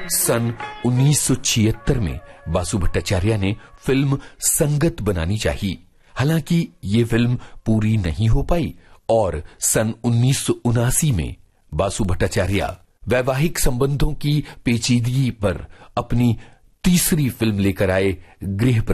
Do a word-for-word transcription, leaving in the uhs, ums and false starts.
सन उन्नीस सौ छिहत्तर में बासु भट्टाचार्य ने फिल्म संगत बनानी चाहिए। हालांकि ये फिल्म पूरी नहीं हो पाई और सन उन्नीस सौ उनासी में बासु भट्टाचार्य वैवाहिक संबंधों की पेचीदगी पर अपनी तीसरी फिल्म लेकर आए गृह